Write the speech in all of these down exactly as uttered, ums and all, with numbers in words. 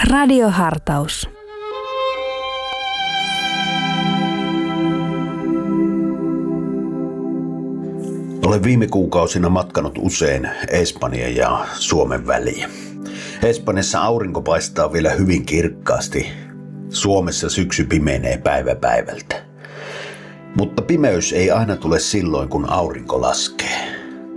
Radiohartaus. Olen viime kuukausina matkanut usein Espanjan ja Suomen väliä. Espanjassa aurinko paistaa vielä hyvin kirkkaasti. Suomessa syksy pimenee päivä päivältä. Mutta pimeys ei aina tule silloin, kun aurinko laskee.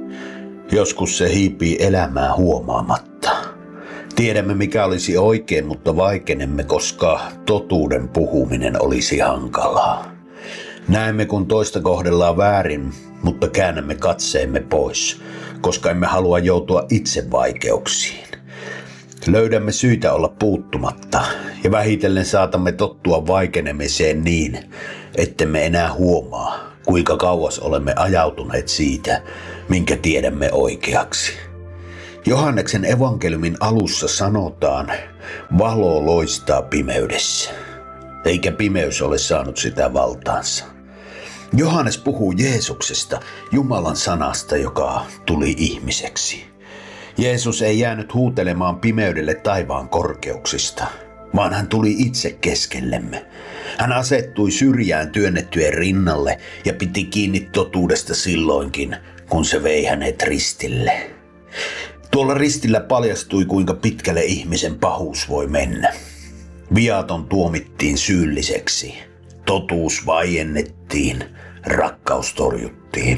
Joskus se hiipii elämää huomaamatta. Tiedämme, mikä olisi oikein, mutta vaikenemme, koska totuuden puhuminen olisi hankalaa. Näemme, kun toista kohdellaan väärin, mutta käännämme katseemme pois, koska emme halua joutua itse vaikeuksiin. Löydämme syitä olla puuttumatta ja vähitellen saatamme tottua vaikenemiseen niin, ettemme enää huomaa, kuinka kauas olemme ajautuneet siitä, minkä tiedämme oikeaksi. Johanneksen evankeliumin alussa sanotaan, valo loistaa pimeydessä, eikä pimeys ole saanut sitä valtaansa. Johannes puhuu Jeesuksesta, Jumalan sanasta, joka tuli ihmiseksi. Jeesus ei jäänyt huutelemaan pimeydelle taivaan korkeuksista, vaan hän tuli itse keskellemme. Hän asettui syrjään työnnettyjen rinnalle ja piti kiinni totuudesta silloinkin, kun se vei hänet ristille. Tuolla ristillä paljastui, kuinka pitkälle ihmisen pahuus voi mennä. Viaton tuomittiin syylliseksi, totuus vaiennettiin, rakkaus torjuttiin.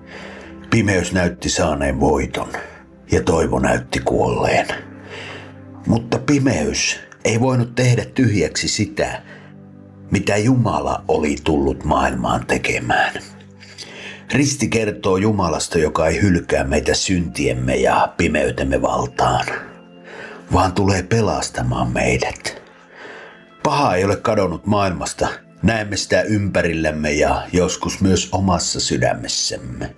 Pimeys näytti saaneen voiton ja toivo näytti kuolleen. Mutta pimeys ei voinut tehdä tyhjäksi sitä, mitä Jumala oli tullut maailmaan tekemään. Risti kertoo Jumalasta, joka ei hylkää meitä syntiemme ja pimeytemme valtaan, vaan tulee pelastamaan meidät. Paha ei ole kadonnut maailmasta, näemme sitä ympärillämme ja joskus myös omassa sydämessämme.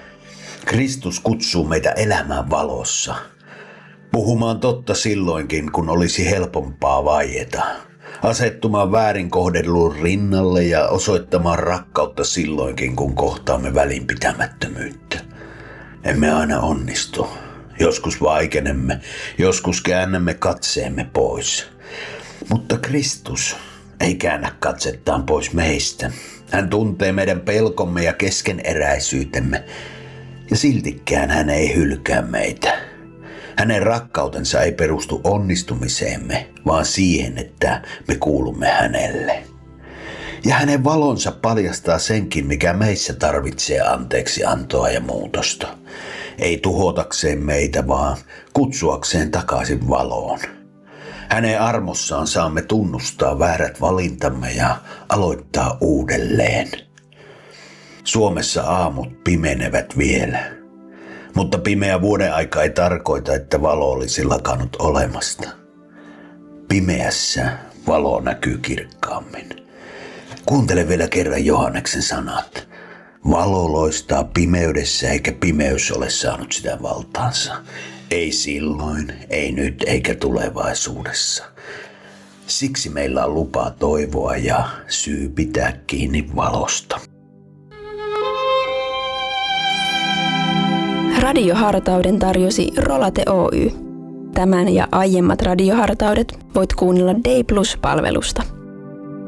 Kristus kutsuu meitä elämään valossa, puhumaan totta silloinkin, kun olisi helpompaa vaieta, asettumaan väärin kohdelluun rinnalle ja osoittamaan rakkautta silloinkin, kun kohtaamme välinpitämättömyyttä. Emme aina onnistu. Joskus vaikenemme, joskus käännämme katseemme pois. Mutta Kristus ei käännä katsettaan pois meistä. Hän tuntee meidän pelkomme ja keskeneräisyytemme, ja siltikään hän ei hylkää meitä. Hänen rakkautensa ei perustu onnistumiseemme, vaan siihen, että me kuulumme hänelle. Ja hänen valonsa paljastaa senkin, mikä meissä tarvitsee anteeksi antoa ja muutosta. Ei tuhotakseen meitä, vaan kutsuakseen takaisin valoon. Hänen armossaan saamme tunnustaa väärät valintamme ja aloittaa uudelleen. Suomessa aamut pimenevät vielä. Mutta pimeä vuodenaika ei tarkoita, että valo olisi lakannut olemasta. Pimeässä valo näkyy kirkkaammin. Kuuntele vielä kerran Johanneksen sanat. Valo loistaa pimeydessä, eikä pimeys ole saanut sitä valtaansa. Ei silloin, ei nyt eikä tulevaisuudessa. Siksi meillä on lupa toivoa ja syy pitää kiinni valosta. Radiohartauden tarjosi Rolate Oy. Tämän ja aiemmat radiohartaudet voit kuunnella Day Plus-palvelusta.